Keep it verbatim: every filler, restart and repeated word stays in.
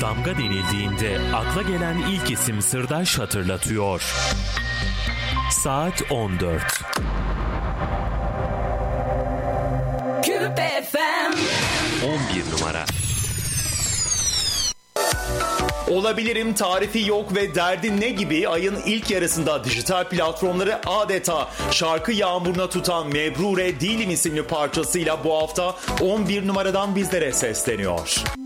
Damga denildiğinde akla gelen ilk isim Sırdaş hatırlatıyor. Saat on dört. Küpe F M on bir numara. Olabilirim, tarifi yok ve derdi ne gibi ayın ilk yarısında dijital platformları adeta şarkı yağmuruna tutan Mebrure Değilim isimli parçasıyla bu hafta on bir numaradan bizlere sesleniyor.